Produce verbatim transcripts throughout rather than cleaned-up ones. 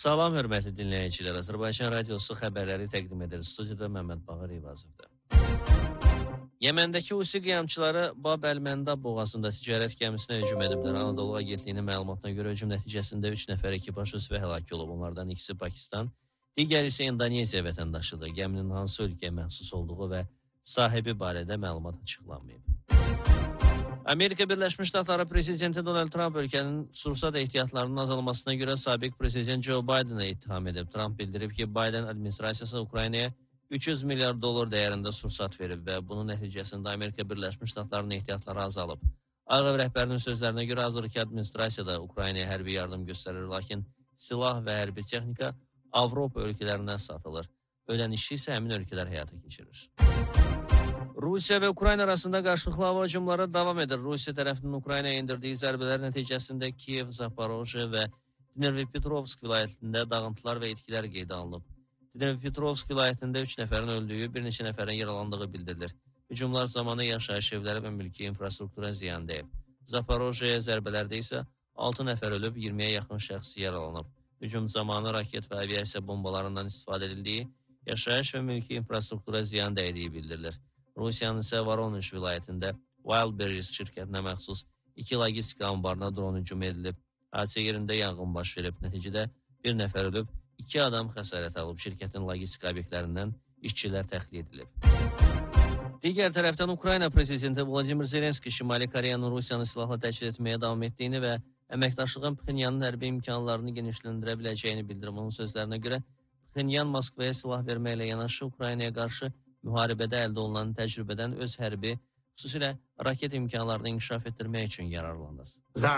Salam hörmətli dinləyicilər. Azərbaycan Radiosu xəbərləri təqdim edir. Studiyada Məmməd Bağır Eyvazovda. Yəməndəki Husi qiyamçıları Bab əl-Məndab boğazında ticarət gəmisinə hücum ediblər. Anadolu Agentliyinin məlumatına görə hücum nəticəsində üç nəfər ekipaj üzvü həlak olub. Onlardan ikisi Pakistan, digəri isə İndoneziya vətəndaşıdır. Gəminin hansı ölkəyə məxsus olduğu və sahibi barədə məlumat açıqlanmayıb. Amerika Birləşmiş Ştatları prezidenti Donald Trump ölkənin sursat ehtiyatlarının azalmasına görə sabiq prezident Joe Biden'ı ittiham edib. Trump bildirib ki, Biden administrasiyası Ukraynaya üç yüz milyar dolar dəyərində sursat verib və bunun nəticəsində Amerika Birləşmiş Ştatlarının ehtiyatları azalıb. Ağ Ev rəhbərinin sözlərinə görə hazırki administrasiyada Ukraynaya hərbi yardım göstərir, lakin silah və hərbi texnika Avropa ölkələrinə satılır. Ölən işi isə həmin ölkələr həyata keçirir. Rusiya və Ukrayna arasında qarşılıqlı hava hücumları davam edir. Rusiya tərəfinin Ukraynaya endirdiyi zərbələr nəticəsində Kiyev, Zaporojye və Dnepropetrovsk vilayətində dağıntılar və itkilər qeydə alınıb. Dnepropetrovsk vilayətində üç nəfərin öldüyü, bir neçə nəfərin yaralandığı bildirilir. Hücumlar zamanı yaşayış evləri və mülki infrastruktura ziyan dəyib. Zaporojyeyə zərbələrdə isə altı nəfər ölüb, iyirmiyə yaxın şəxs yaralanıb. Hücum zamanı raket və aviasiya bombalarından istifadə edildiyi, yaşayış və mülki infrastruktura ziyan dəydiyi bildirilir. Rusiyanın isə Voronezh vilayətində Wildberries şirkətinə məxsus iki logistika anbarına dron hücum edilib. Hadisə yerində yanğın baş verib. Nəticədə bir nəfər ölüb, iki adam xəsarət alıb. Şirkətin logistika obyektlərindən işçilər təxliyə edilib. Digər tərəfdən Ukrayna prezidenti Vladimir Zelenski Şimali Koreyanın Rusiyanı silahla təchiz etməyə davam etdiyini və əməkdaşlığın Pxenyanın hərbi imkanlarını genişləndirə biləcəyini bildirib. Onun sözlərinə görə Pxenyan Moskvaya silah verməklə yanaşı Ukraynaya qarşı müharibədə əldə olunan təcrübədən öz hərbi, xüsusilə raket imkanlarını inkişaf etdirmək üçün yararlanır.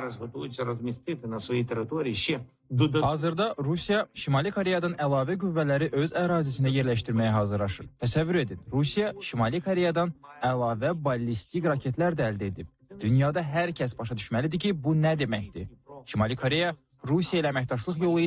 Hazırda Rusiya Şimali Koreyadan əlavə qüvvələri öz ərazisinə yerləşdirməyə hazırlaşır. Təsəvvür edin, Rusiya Şimali Koreyadan əlavə ballistik raketlər də əldə edib. Dünyada hər kəs başa düşməlidir ki, bu nə deməkdir? Şimali Koreya Rusiya ilə əməkdaşlıq yolu ilə